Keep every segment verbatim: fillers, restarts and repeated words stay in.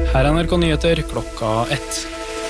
Her er N R K Nyheter klokka ett.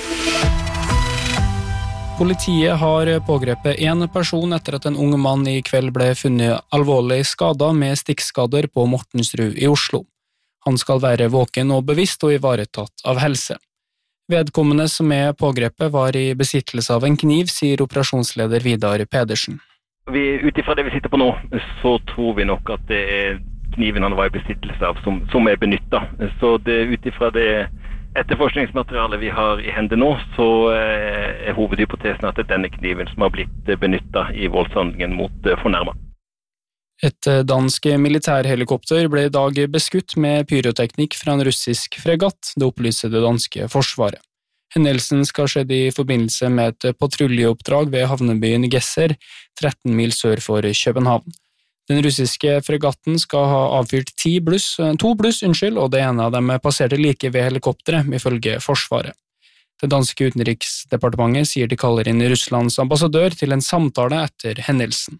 Politiet har pågrepet en person etter at en ung mann i kveld ble funnet alvorlig skadet med stikkskader på Mortensrud i Oslo. Han skal være våken og bevisst og ivaretatt av helse. Vedkommende som er pågrepet var i besittelse av en kniv, sier operasjonsleder Vidar Pedersen. Vi, utifra det vi sitter på nå, så tror vi nok at det er kniven han var i besittelse av som, som er benyttet. Så det, utifra det etterforskningsmaterialet vi har i hendene nå, så er hovedhypotesen at det er denne kniven som har blitt benyttet i voldshandlingen mot fornærmet. Et dansk militærhelikopter ble i dag beskutt med pyroteknikk fra en russisk fregatt, det opplyser det danske forsvaret. Hendelsen skal skjedd i forbindelse med et patruljeoppdrag ved havnebyen Gesser, tretten mil sør for København. Den russiske fregatten skal ha avfyrt ti bluss, to bluss, unnskyld, og det ene av dem passerte like ved helikopteret, ifølge forsvaret. Det danske utenriksdepartementet sier de kaller inn Russlands ambassadør til en samtale etter hendelsen.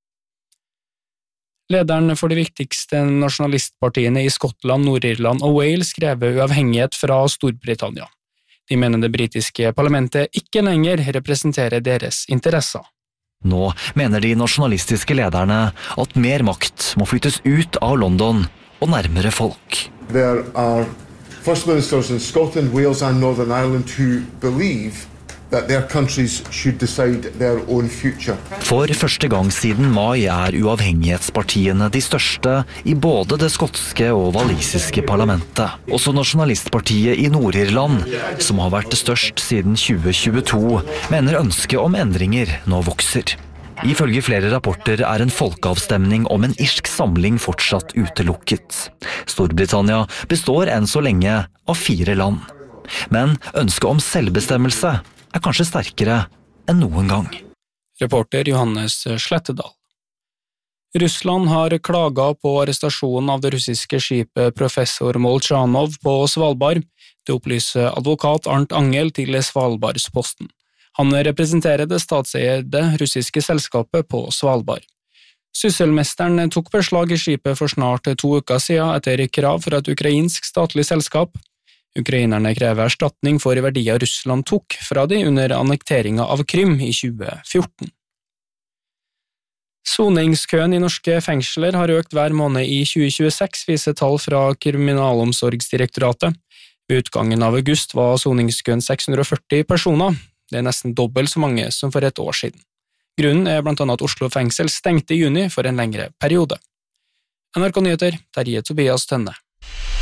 Lederen for de viktigste nasjonalistpartiene i Skottland, Nord-Irland og Wales krever uavhengighet fra Storbritannia. De mener det britiske parlamentet ikke lenger representerer deres interesser. Nå mener de nasjonalistiske lederne at mer makt må flyttes ut av London og nærmere folk. There are First Ministers in Scotland, Wales and Northern Ireland who believe that their countries should decide their own future. For første gang siden mai er uavhengighetspartiene de største i både det skotske og walisiske parlamentet. Også nasjonalistpartiet i Nord-Irland, som har vært størst siden tjue tjueto, mener ønsket om endringer nå vokser. Ifølge flere rapporter er en folkeavstemning om en irsk samling fortsatt utelukket. Storbritannia består enn så lenge av fire land. Men ønsket om selvbestemmelse er kanskje sterkere enn noen gang. Reporter Johannes Slettedal. Russland har klaget på arrestasjonen av det russiske skipet Professor Molchanov på Svalbard. Det opplyser advokat Arnt Angel til Svalbardsposten. Han representerer det statseide russiske selskapet på Svalbard. Sysselmesteren tok beslag i skipet for snart to uker siden etter krav fra et ukrainsk statlig selskap. Ukrainerne krever erstatning for verdier Russland tok fra de under annekteringen av Krym i tjue fjorten. Soningskøen i norske fengsler har økt hver måned i tjue tjueseks, viser tall fra Kriminalomsorgsdirektoratet. Ved utgangen av august var soningskøen seks hundre og førti personer. Det er nesten dobbelt så mange som for et år siden. Grunnen er blant annet at Oslo fengsel stengte i juni for en lengre periode. N R K Nyheter, Terje Tobias Tønne.